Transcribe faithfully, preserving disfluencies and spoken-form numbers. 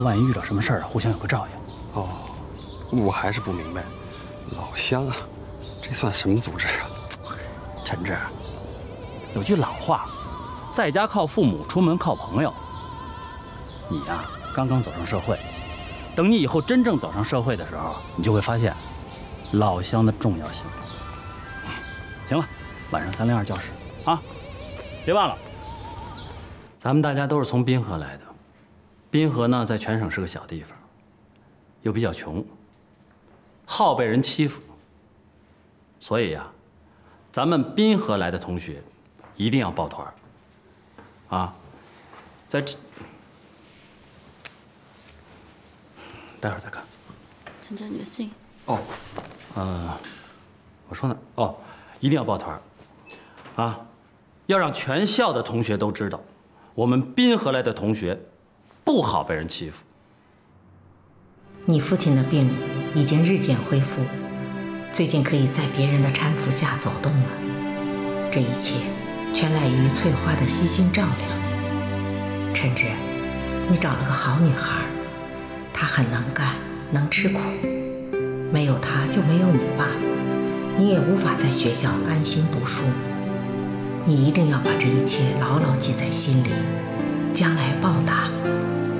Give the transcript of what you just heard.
万一遇到什么事儿，互相有个照应。 哦，我还是不明白，老乡啊，这算什么组织啊？ 陈志，有句老话，在家靠父母，出门靠朋友。你呀，刚刚走上社会，等你以后真正走上社会的时候，你就会发现老乡的重要性。行了，晚上三零二教室啊，别忘了。咱们大家都是从滨河来的，滨河呢，在全省是个小地方，又比较穷，好被人欺负，所以呀，咱们滨河来的同学一定要抱团儿啊，在这。待会儿再看。 陈真，你的信。 哦，呃，我说呢，哦，一定要抱团儿，啊，要让全校的同学都知道，我们滨河来的同学不好被人欺负。 你父亲的病已经日渐恢复，最近可以在别人的搀扶下走动了。这一切全赖于翠花的悉心照料。陈志，你找了个好女孩。他很能干，能吃苦，没有他就没有你爸，你也无法在学校安心读书。你一定要把这一切牢牢记在心里，将来报答